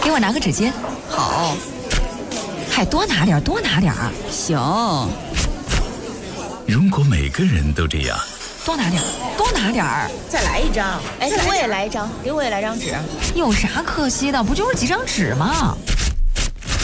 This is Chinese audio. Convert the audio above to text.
给我拿个纸巾。 好， 还多拿点，多拿点。 行。 如果每个人都这样， 多拿点，多拿点。 再来一张，哎，给我也来一张，给我也来张纸。 有啥可惜的？不就是几张纸吗？